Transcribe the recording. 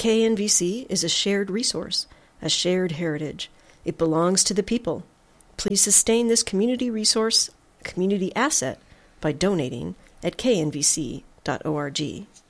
KNVC is a shared resource, a shared heritage. It belongs to the people. Please sustain this community resource, community asset, by donating at knvc.org.